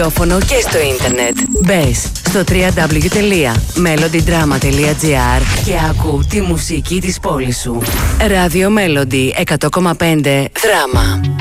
Και στο ίντερνετ. Μπες στο www.melodydrama.gr και άκου τη μουσική της πόλης σου. Radio Melody 100,5 Δράμα.